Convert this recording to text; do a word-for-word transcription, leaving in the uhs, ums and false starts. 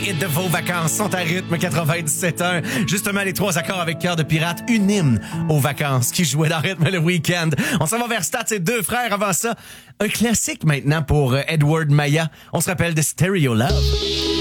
hits de vos vacances sont à rythme quatre-vingt-dix-sept un. Justement, les trois accords avec cœur de pirate, une hymne aux vacances qui jouait dans rythme le week-end. On s'en va vers Stats et deux frères avant ça. Un classique maintenant pour Edward Maya. On se rappelle de Stereo Love.